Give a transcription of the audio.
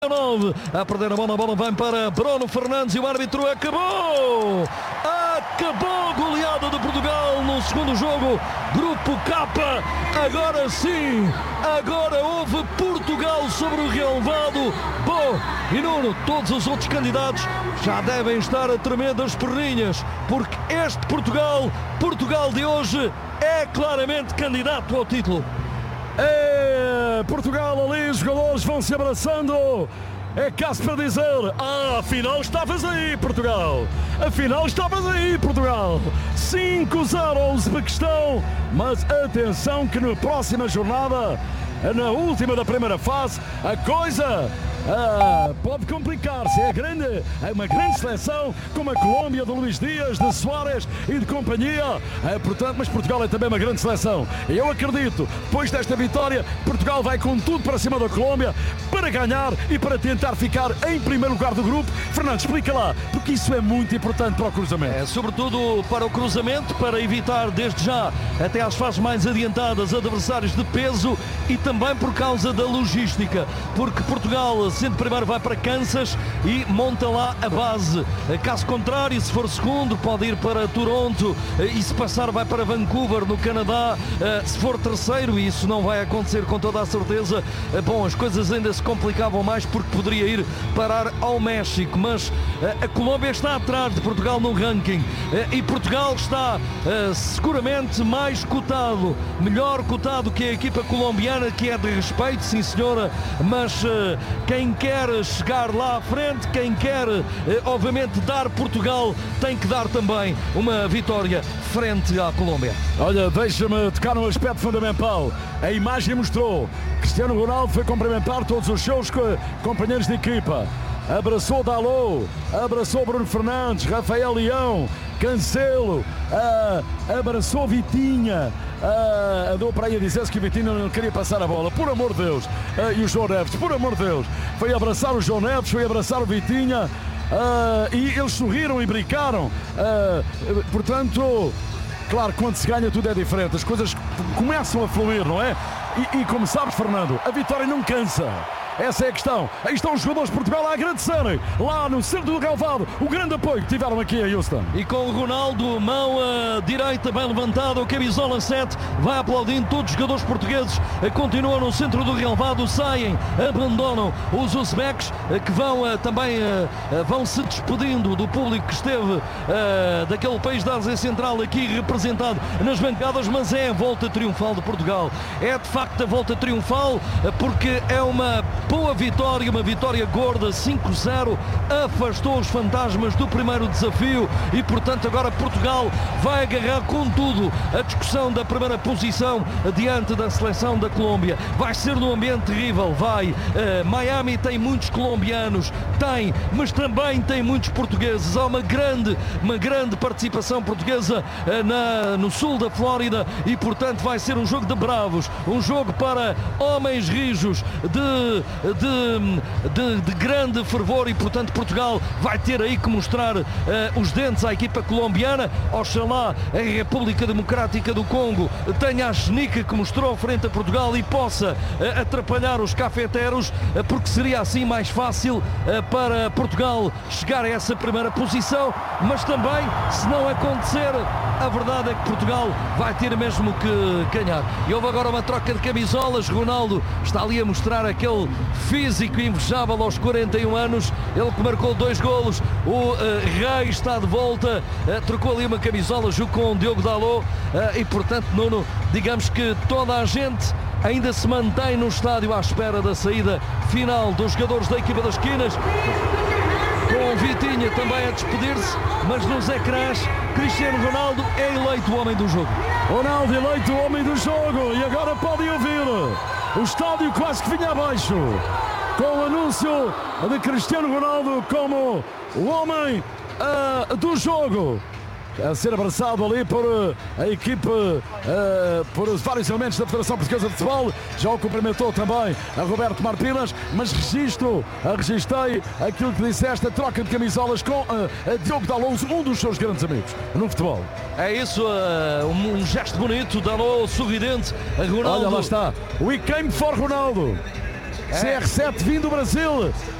9, a perder a bola vem para Bruno Fernandes e o árbitro acabou goleada de Portugal no segundo jogo, Grupo K. Agora sim, agora houve Portugal sobre o relevado. Bom, e Nuno, todos os outros candidatos já devem estar a tremer das perninhas, porque este Portugal de hoje é claramente candidato ao título. Portugal ali, os jogadores vão se abraçando. É caso para dizer, afinal estavas aí, Portugal. Afinal estavas aí, Portugal. 5-0 ao Uzbequistão. Mas atenção que na próxima jornada, na última da primeira fase, a coisa pode complicar-se. É uma grande seleção, como a Colômbia de Luís Dias, de Soares e de companhia. Portanto, mas Portugal é também uma grande seleção. E eu acredito, depois desta vitória, Portugal vai com tudo para cima da Colômbia para ganhar e para tentar ficar em primeiro lugar do grupo. Fernando, explica lá, porque isso é muito importante para o cruzamento. Sobretudo para o cruzamento, para evitar desde já, até às fases mais adiantadas, adversários de peso, e também por causa da logística, porque Portugal, sendo primeiro, vai para Kansas e monta lá a base. Caso contrário, se for segundo, pode ir para Toronto, e se passar vai para Vancouver, no Canadá. Se for terceiro, e isso não vai acontecer com toda a certeza, bom, as coisas ainda se complicavam mais, porque poderia ir parar ao México. Mas a Colômbia está atrás de Portugal no ranking, e Portugal está seguramente mais cotado, melhor cotado que a equipa colombiana, que é de respeito, sim senhora, mas quem quer chegar lá à frente, quem quer obviamente dar Portugal, tem que dar também uma vitória frente à Colômbia. Olha, deixa-me tocar num aspecto fundamental. A imagem mostrou, Cristiano Ronaldo foi cumprimentar todos os seus companheiros de equipa. Abraçou Dalot, abraçou Bruno Fernandes, Rafael Leão, Cancelo, abraçou Vitinha, andou para aí a dizer-se que o Vitinha não queria passar a bola, por amor de Deus, e o João Neves, por amor de Deus, foi abraçar o João Neves, foi abraçar o Vitinha, e eles sorriram e brincaram, portanto, claro, quando se ganha tudo é diferente, as coisas começam a fluir, não é? E como sabes, Fernando, a vitória não cansa. Essa é a questão. Aí estão os jogadores de Portugal a agradecerem lá no centro do relvado o grande apoio que tiveram aqui em Houston. E com o Ronaldo, mão direita bem levantada, o camisola 7 vai aplaudindo. Todos os jogadores portugueses continuam no centro do relvado, saem, abandonam os uzbeques, que vão também vão se despedindo do público que esteve daquele país da Ásia Central aqui representado nas bancadas. Mas é a volta triunfal de Portugal, é de facto a volta triunfal, porque é uma boa vitória, uma vitória gorda, 5-0, afastou os fantasmas do primeiro desafio e, portanto, agora Portugal vai agarrar com tudo a discussão da primeira posição diante da seleção da Colômbia. Vai ser num ambiente terrível, vai. Miami tem muitos colombianos, mas também tem muitos portugueses. Há uma grande participação portuguesa no sul da Flórida e, portanto, vai ser um jogo de bravos, um jogo para homens rijos, de grande fervor, e portanto Portugal vai ter aí que mostrar os dentes à equipa colombiana. Oxalá a República Democrática do Congo tenha a genica que mostrou frente a Portugal e possa atrapalhar os cafeteros, porque seria assim mais fácil para Portugal chegar a essa primeira posição. Mas também, se não acontecer, a verdade é que Portugal vai ter mesmo que ganhar. E houve agora uma troca de camisolas. Ronaldo está ali a mostrar aquele físico invejável aos 41 anos, ele que marcou 2 golos. O Rei está de volta, trocou ali uma camisola junto com o Diogo Dalot, e portanto, Nuno, digamos que toda a gente ainda se mantém no estádio à espera da saída final dos jogadores da equipa das esquinas, com o Vitinha também a despedir-se, mas nos ecrãs Cristiano Ronaldo é eleito o homem do jogo. Ronaldo eleito o homem do jogo, e agora podem ouvir o estádio quase que vinha abaixo, com o anúncio de Cristiano Ronaldo como o homem do jogo, a ser abraçado ali por a equipe, por os vários elementos da Federação Portuguesa de Futebol. Já o cumprimentou também a Roberto Martínez, mas registrei aquilo que disseste, a troca de camisolas com a Diogo Dalot, um dos seus grandes amigos no futebol. É isso, um gesto bonito, Dalot sorridente, a Ronaldo. Olha, lá está, we came for Ronaldo. CR7 vindo do Brasil.